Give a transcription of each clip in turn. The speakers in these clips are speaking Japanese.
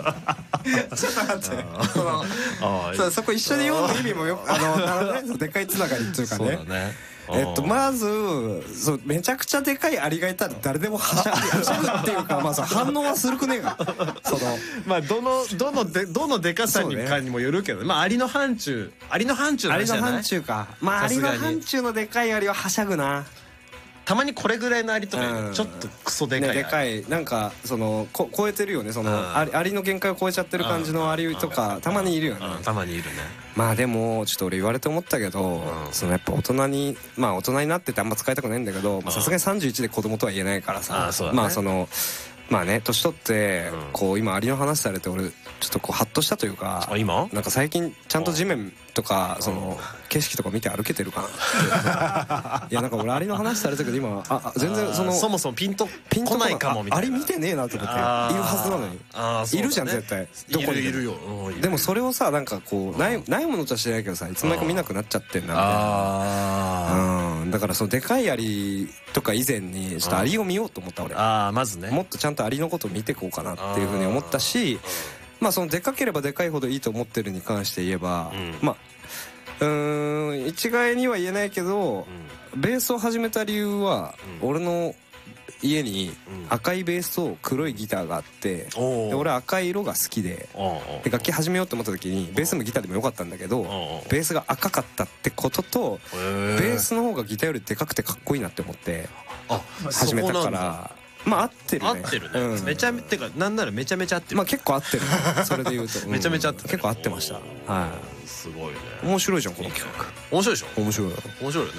ちょっと待ってそこ一緒に読む意味もよくでかいつながりっていうかね。そうだね。まずめちゃくちゃでかいアリがいたら誰でもはしゃぐっていうか、まあ反応はするくねえがまあどのでかさにかにもよるけど、まあアリの範疇の話じゃない。 アリの範疇か。まあアリの範疇のでかいアリははしゃぐな。 たまにこれぐらいのアリとかちょっとクソでかい、 でかいなんか超えてるよね、アリの限界を超えちゃってる感じのアリとかたまにいるよね。 たまにいるね。 まあでもちょっと俺言われて思ったけど、やっぱ大人になっててあんま使いたくないんだけど、さすがに31で子供とは言えないからさ、まあね、年取ってこう今アリの話されて俺ちょっとこうハッとしたというか、なんか最近ちゃんと地面とか景色とか見て歩けてるかな。いやなんか俺アリの話されたけど今全然そもそもピンと来ないかもみたいな。 アリ見てねえなと思って、いるはずなのにいるじゃん絶対どこにいるよ。でもそれをさなんかこうないものとは知らないけどさ、いつの間にか見なくなっちゃってんなみたいな。だからそのでかいアリとか以前にちょっとアリを見ようと思った俺。 まずねもっとちゃんとアリのことを見ていこうかなっていうふうに思ったし、まあそのでかければでかいほどいいと思ってるに関して言えば、まあ一概には言えないけど、ベースを始めた理由は俺の家に赤いベースと黒いギターがあって、で俺赤い色が好きで楽器始めようと思った時にベースもギターでもよかったんだけど、ベースが赤かったってこととベースの方がギターよりでかくてかっこいいなって思って始めたから。まあ合ってるね。合ってるね。めちゃてかなんならめちゃめちゃ合ってる。まあ結構合ってる。それで言うとめちゃめちゃ合ってる。結構合ってました。はい。 すごいね。 面白いじゃんこの企画。 面白いでしょ。 面白い。 面白いよ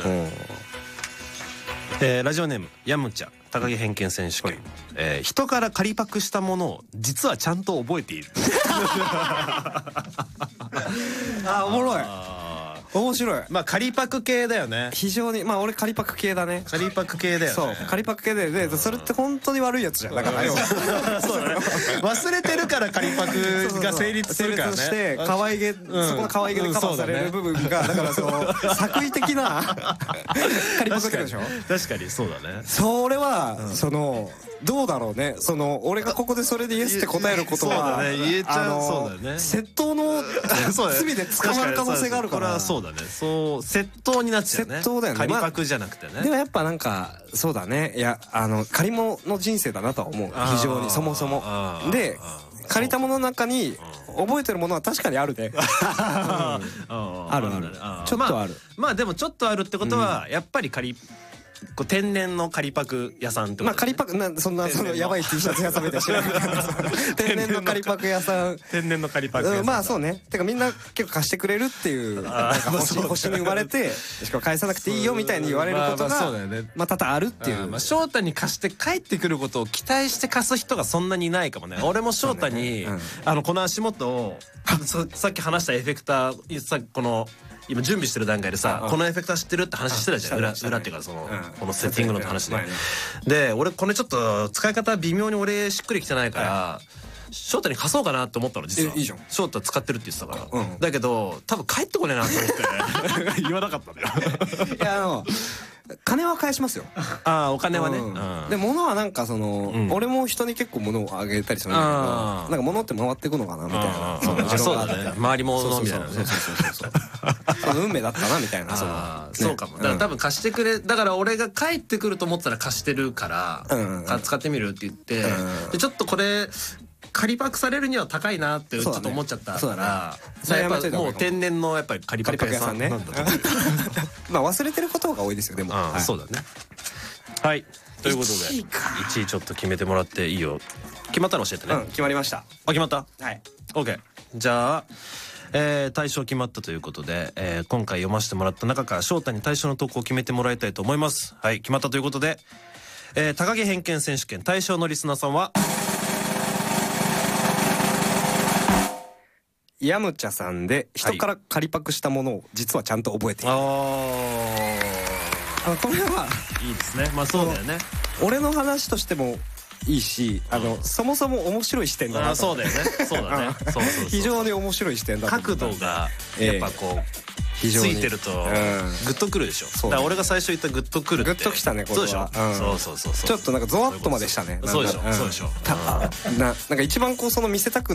ね。ラジオネームヤムチャ高木偏見選手権。人から借りパクしたものを実はちゃんと覚えている。 おもろい。面白い。 まあ仮パク系だよね。 非常にまあ俺仮パク系だね。 仮パク系だよね。 そう仮パク系でそれって本当に悪いやつじゃん。だからよ。 そうだね。忘れてるから仮パクが成立するからね。 成立して可愛げそこの可愛げでカバーされる部分がだから作為的な仮パクでしょ。 確かにそうだね。 それはどうだろうね。俺がここでそれでイエスって答えることは言えちゃう。そうだね。 窃盗の罪で捕まる可能性があるから。 そうだね。窃盗になっちゃうね。 窃盗だよね。 仮パクじゃなくてね。 でもやっぱなんかそうだね。いや借り物の人生だなとは思う。非常にそもそもで借りたものの中に覚えてるものは確かにあるね。あるある。ちょっとある。 まあでもちょっとあるってことはやっぱり天然の仮パク屋さんってこと。 まあ仮パクそんなやばい T シャツ屋さんみたいな知らないけど天然の仮パク屋さん。 天然の仮パク屋さん。 まあそうね。てかみんな結構貸してくれるっていう星に生まれてしかも返さなくていいよみたいに言われることがまあ多々あるっていう。 翔太に貸して帰ってくることを期待して貸す人がそんなにいないかもね。俺も翔太にこの足元をさっき話したエフェクターさこの今準備してる段階でさこのエフェクター知ってるって話してたじゃん。裏っていうかこのセッティングの話で。で俺これちょっと使い方微妙に俺しっくりきてないから翔太に貸そうかなって思ったの実は。 いいじゃん。 翔太使ってるって言ってたから。だけど多分帰ってこねえなと思って言わなかったんだよ。 いや金は返しますよ。 お金はね。 で物はなんか俺も人に結構物をあげたりするんだけど、なんか物って回っていくのかなみたいな。 そうだね。回り物みたいな。そう運命だったなみたいな。 そうかも。だから多分貸してくれ。だから俺が帰ってくると思ったら貸してるから使ってみるって言ってでちょっとこれ仮パクされるには高いなってちょっと思っちゃったからやっぱもう天然のやっぱり仮パク屋さんね。 まあ忘れてることが多いですよでも。 そうだね。はいということで1位ちょっと決めてもらっていいよ。決まったの教えてね。 決まりました。 決まった。 はい OK。じゃあ対象決まったということで今回読ませてもらった中から翔太に対象の投稿を決めてもらいたいと思います。はい決まったということで高木偏見選手権対象のリスナーさんはヤムチャさんで人から借りパクしたものを実はちゃんと覚えている。これはいいですね。まあそうだよね。 俺の話としてもいいしそもそも面白い視点だな。 そうだよね。そうだね。 非常に面白い視点だ。 角度がやっぱこうついてるとグッとくるでしょ。だから俺が最初言ったグッとくるってグッときたねこれは。 そうちょっとなんかゾワッとまでしたね。 そうでしょ。そうでしょ。 なんか一番見せたく